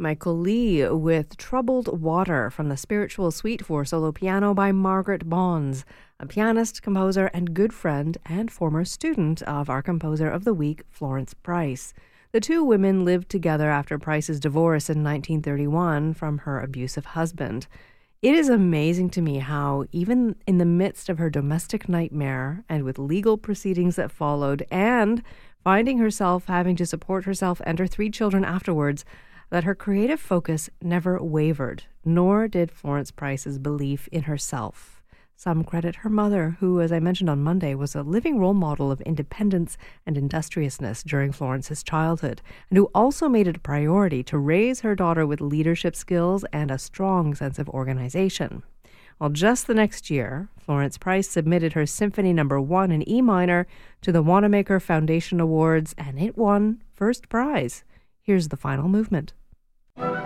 Michael Lee with Troubled Water from the Spiritual Suite for solo piano by Margaret Bonds, a pianist, composer, and good friend and former student of our composer of the week, Florence Price. The two women lived together after Price's divorce in 1931 from her abusive husband. It is amazing to me how, even in the midst of her domestic nightmare and with legal proceedings that followed, and finding herself having to support herself and her 3 children afterwards, that her creative focus never wavered, nor did Florence Price's belief in herself. Some credit her mother, who, as I mentioned on Monday, was a living role model of independence and industriousness during Florence's childhood, and who also made it a priority to raise her daughter with leadership skills and a strong sense of organization. Well, just the next year, Florence Price submitted her Symphony No. 1 in E minor to the Wanamaker Foundation Awards, and it won first prize. Here's the final movement.